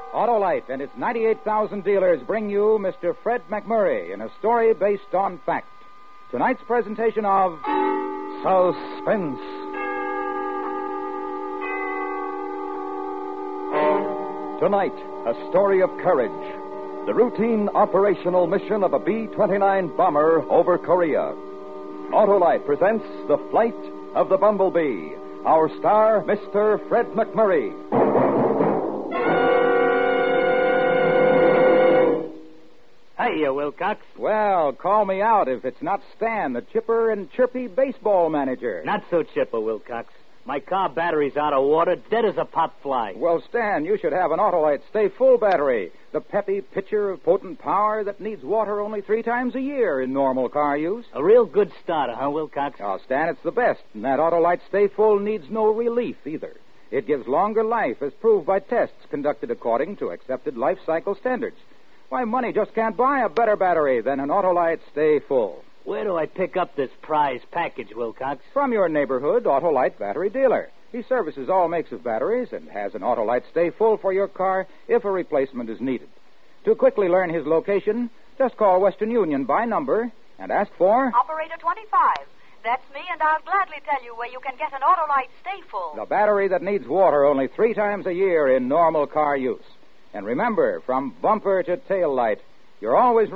Autolite and its 98,000 dealers bring you Mr. Fred McMurray in a story based on fact. Tonight's presentation of Suspense. Tonight, a story of courage. The routine operational mission of a B-29 bomber over Korea. Autolite presents The Flight of the Bumblebee. Our star, Mr. Fred McMurray. Hiya, Wilcox. Well, call me out if it's not Stan, the chipper and chirpy baseball manager. Not so chipper, Wilcox. My car battery's out of water, dead as a pop fly. Well, Stan, you should have an Autolite Stay Full battery. The peppy pitcher of potent power that needs water only 3 times a year in normal car use. A real good starter, huh, Wilcox? Oh, Stan, it's the best. And that Autolite Stay Full needs no relief either. It gives longer life as proved by tests conducted according to accepted life cycle standards. Why, money just can't buy a better battery than an Autolite Stay Full. Where do I pick up this prize package, Wilcox? From your neighborhood Autolite battery dealer. He services all makes of batteries and has an Autolite Stay Full for your car if a replacement is needed. To quickly learn his location, just call Western Union by number and ask for... Operator 25. That's me, and I'll gladly tell you where you can get an Autolite Stay Full. The battery that needs water only 3 times a year in normal car use. And remember, from bumper to tail light, you're always